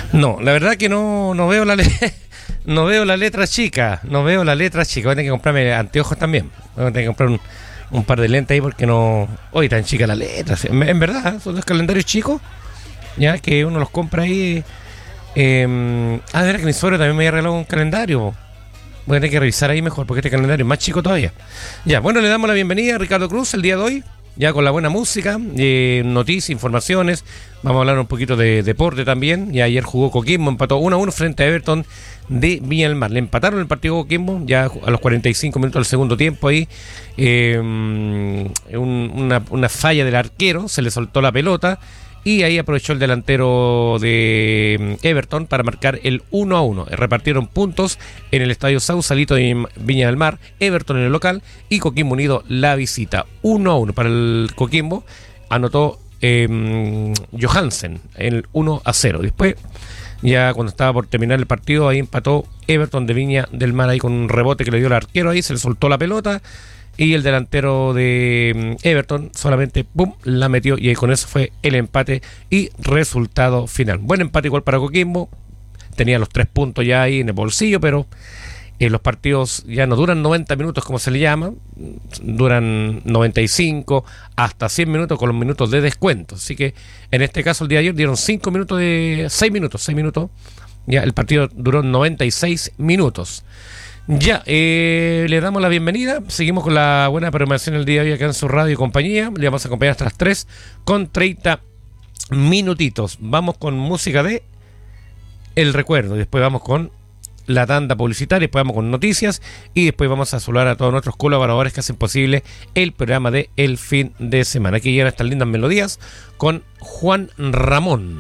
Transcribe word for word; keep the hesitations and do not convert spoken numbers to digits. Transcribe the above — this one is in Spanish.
No, la verdad que no, no veo la le no veo la letra chica, no veo la letra chica. Voy a tener que comprarme anteojos también. Voy a tener que comprar un, un par de lentes ahí porque no. Hoy tan chica la letra. En, en verdad, son los calendarios chicos, ya que uno los compra ahí. Eh, ah, de verdad que mi suegro también me había regalado un calendario. Voy a tener que revisar ahí mejor porque este calendario es más chico todavía. Ya, bueno, le damos la bienvenida a Ricardo Cruz el día de hoy. Ya con la buena música, eh, noticias, informaciones. Vamos a hablar un poquito de deporte también. Ya ayer jugó Coquimbo, empató uno a uno frente a Everton de Viña del Mar. Le empataron el partido Coquimbo ya a los cuarenta y cinco minutos del segundo tiempo ahí. Eh, un, una, una falla del arquero, se le soltó la pelota. Y ahí aprovechó el delantero de Everton para marcar el uno a uno. Repartieron puntos en el estadio Sausalito de Viña del Mar, Everton en el local y Coquimbo Unido la visita. uno a uno para el Coquimbo. Anotó eh, Johansen en el uno a cero. Después, ya cuando estaba por terminar el partido, ahí empató Everton de Viña del Mar ahí con un rebote que le dio el arquero ahí, se le soltó la pelota. Y el delantero de Everton solamente ¡pum!, la metió y con eso fue el empate y resultado final. Buen empate igual para Coquimbo. Tenía los tres puntos ya ahí en el bolsillo, pero eh, los partidos ya no duran noventa minutos como se le llama. Duran noventa y cinco hasta cien minutos con los minutos de descuento. Así que en este caso el día de ayer dieron cinco minutos de... seis minutos, seis minutos. Ya el partido duró noventa y seis minutos. Ya, eh, le damos la bienvenida. Seguimos con la buena programación el día de hoy acá en su radio y compañía. Le vamos a acompañar hasta las tres con treinta minutitos. Vamos con música de El Recuerdo. Después vamos con la tanda publicitaria. Después vamos con noticias. Y después vamos a saludar a todos nuestros colaboradores que hacen posible el programa de El Fin de Semana. Aquí llegan estas lindas melodías con Juan Ramón.